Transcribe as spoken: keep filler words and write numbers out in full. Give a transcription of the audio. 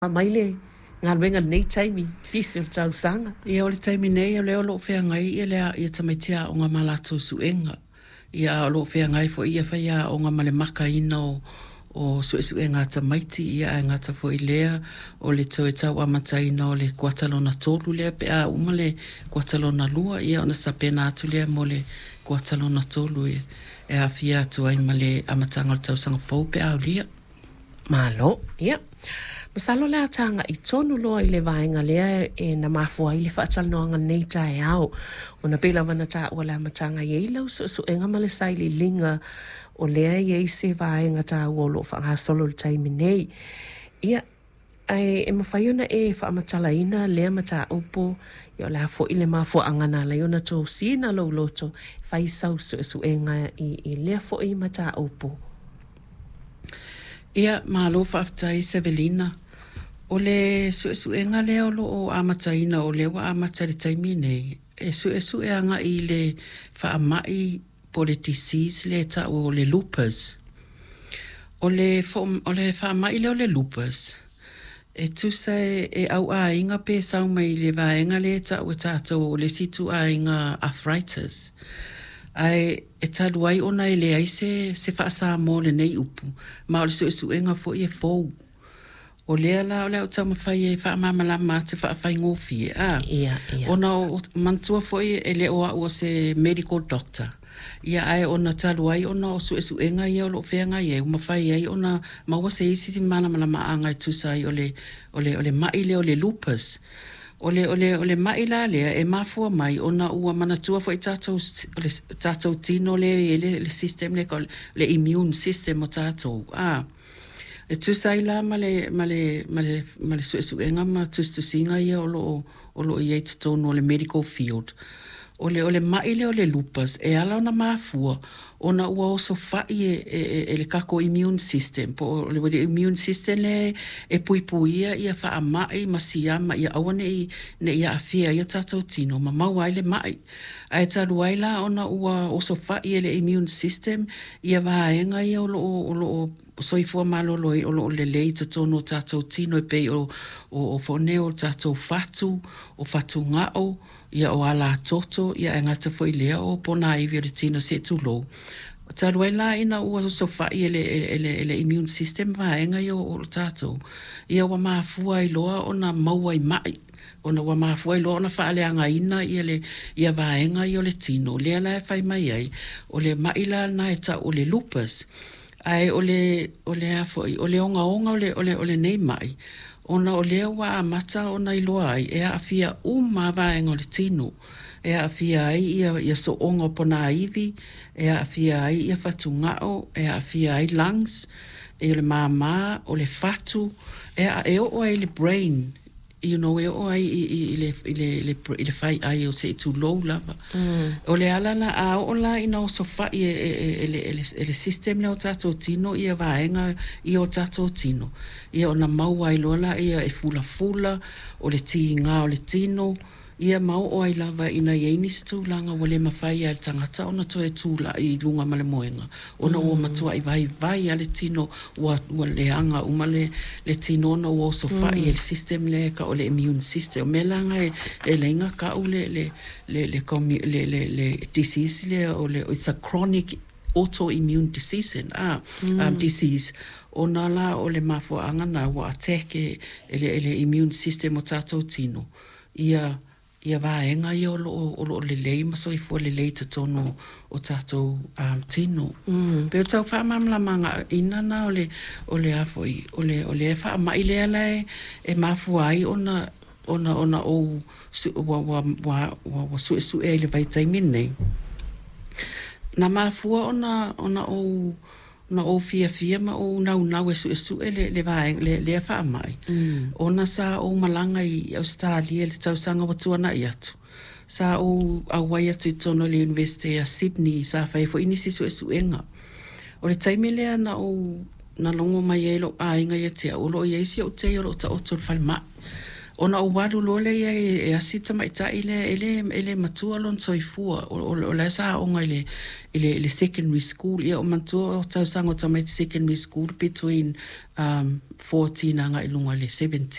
Maile ngā luenga nei taimi, pisi o tau sanga. Ia o le taimi nei, o leo lo whea ngai, ia lea ia tamaitia o ngā malatu suenga. Ia o lo whea ngai fo ia whaia o ngā male maka ina o, o sue suenga tamaiti, ia e ngata fo i lea o le toe tau amataina o le kuatalona tolu lea, pe a uma le kuatalona lua, ia o na sapena atu lea mo le kuatalona tolu ia. E a fia atu ai ma le amatanga o tau sanga fau pe a ulia. Malo, ia. Masalo lea tanga i tonu loa i le vaenga lea e na mafua i le whaatalanoanga nei tae au. O na pela wana ta ua lea matanga i eilau su su enga male saili linga o lea i eise vaenga ta ua lo whanga solo le taimi nei. Ia, ai e mawhaiona e whaamatala ina lea mata upo i o lea fo i le mafua angana la iona tō sina lau loto whaisau su su enga i, i lea fo i mata upo. Ia, malo whaftai Sevelina. O le sue suenga leo lo o amataina o lewa amatari taimi nei. E sue sue anga i le whaamai po le disease le ta o le lupus. O le, o le whaamai leo le lupus. E tusa e, e au a inga pe sau mai le vaenga le ta o tato o le situ a inga arthritis. Ai e talu ai ona e le ai se, se whaasa mo le nei upu. Ma o le sue suenga fo i e fou. O lea la o lea o tau mawhai e wha mamala ma te wha whai ngofi e a. Ia, ia. Ona o mantua foi e le oa ua se medical doctor. Ia ai ona talu ai ona o su e su enga ia o lo whenga ia. Uma whai ai ona maua se isi ti mana mana maanga i tusai o le, o le, o le maile o le lupus. O le, o le, o le maila lea e mafua mai ona ua manatua foi tatou, le tatou tino le, le, le system le, le immune system o tatou. Ah. E tusai la ma le ma le ma le ma le sue suenga ma tustusinga ia o lo o lo ia te tono o le medical field. O le o le maile o le lupus e ala ona mafua ona ua oso fai e, e, e le kako immune system. Po le, le immune system le e pui puia ia wha a mai ma siyama ia awane i ne ia afia ia tatou tino ma mau ai le mai. Ai taru ai la ona ua oso fai e le immune system ia vaenga ia o lo o lo soifua malolo i o lo le lei te tono tatou tino e pei o, o, o foneo tatou fatu o fatu ngao ia o ala toto ia e ngata foi lea o pona iwi o le tino se tu lo. Taru ai la ina ua so fai ele, ele, ele immune system vaenga ia o, o tatou. Ia wa mafua i loa ona maua i mai. Ona wa mafua i loa ona whaaleanga ina ia le ia vaenga i o le tino. Lea la e whai mai ai o le maila na e ta o le lupus. Ai o le o le afoi o le onga onga o le o le o le nei mai ona o le wa amata ona i loa ai e afia uma vaenga o le tino e afia ai ia ia so onga pona ivi e afia ai ia fatungao e afia ai lungs e le mama o le fatu e e o ai le brain you know e o ai i le le le le fai ai o se tu low lava o le ala la a o la ina o so fa e e le le system le o tato tino ia vaenga i o tato tino ia ona mau ai lola ia e fula fula o le tinga o le tino ia mau o ai lava ina ia ini stu langa o le mafai al tangata ona to e tula i lunga male moenga ona o matua i vai vai ale tino o o le anga uma le le tino ona o so fa i el system le ka o le immune system melanga e e lenga ka o le le le le le le le disease le o le it's a chronic autoimmune disease and ah mm. um, disease ona la o le mafua anga na wa attack e le le immune system o tato tino ia ia vaenga i o lo o lo le lei ma so i fo le lei te tono o tatou um, tino. Mm. Pero tau wha mamla manga ina na o le o le afoi o le o le wha mai lea lai e mafua ai ona ona ona o su, wa wa wa wa wa su su e le vai taimi nei. Na mafua ona ona o na o fia fia ma o na na we su su ele le vai le le fa mai mm. ona sa o malanga i Australia le tau sanga watu na i atu sa o a wai atu tono le University of Sydney sa fai fo inisi su su enga o le taimi le na o na longo mai elo a inga ia te o lo ia isi o te o lo ta o to fal ma ona o walu lo le ia e asita mai ta ile ele ele matua lon soifua o o la sa o ngai le le secondary school ia o matua o tau sango ta mai secondary school between um fourteen anga ilunga le seventeen